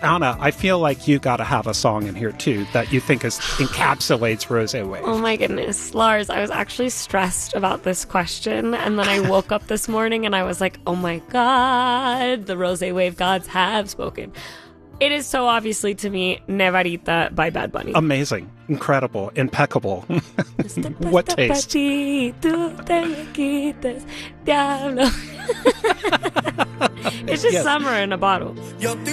Anna, I feel like you got to have a song in here, too, that you think encapsulates Rosé Wave. Oh, my goodness. Lars, I was actually stressed about this question, and then I woke up this morning and I was like, oh, my God, the Rosé Wave gods have spoken. It is so obviously, to me, Nevarita by Bad Bunny. Amazing. Incredible. Impeccable. What taste? It's just summer in a bottle.